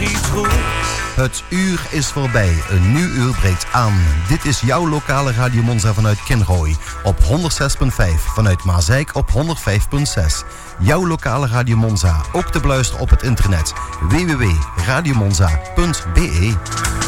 iets goed. Het uur is voorbij, een nieuw uur breekt aan. Dit is jouw lokale Radio Monza vanuit Kinrooi op 106.5, vanuit Maasijk op 105.6. Jouw lokale Radio Monza, ook te beluisteren op het internet www.radiomonza.be.